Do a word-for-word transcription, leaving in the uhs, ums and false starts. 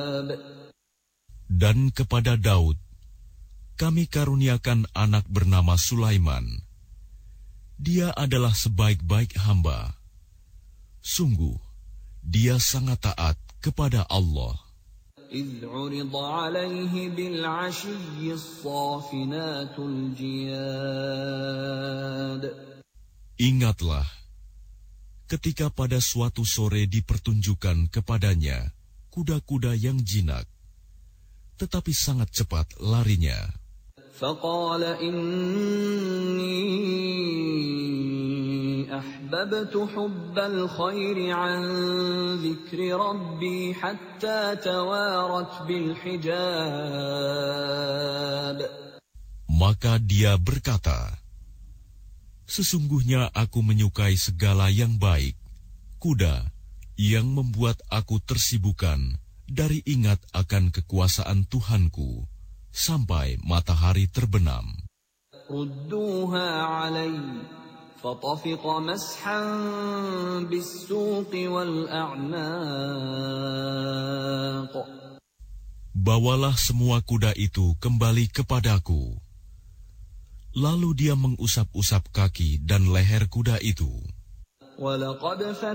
Dan kepada Daud, kami karuniakan anak bernama Sulaiman. Dia adalah sebaik-baik hamba. Sungguh, dia sangat taat kepada Allah. إذ عرض عليه بالعشي الصافنات الجياد. Ingatlah, ketika pada suatu sore dipertunjukkan kepadanya kuda-kuda yang jinak, tetapi sangat cepat larinya. فقال إني أحببت حب الخير عن ذكر ربي حتى توارت بالحجاب. Maka dia berkata, sesungguhnya aku menyukai segala yang baik, kuda yang membuat aku tersibukkan dari ingat akan kekuasaan Tuhanku, sampai matahari terbenam. Rudduha alai, fatafiq mashan bis-suq wal-a'naq. Bawalah semua kuda itu kembali kepadaku. Lalu dia mengusap-usap kaki dan leher kuda itu. Walaqad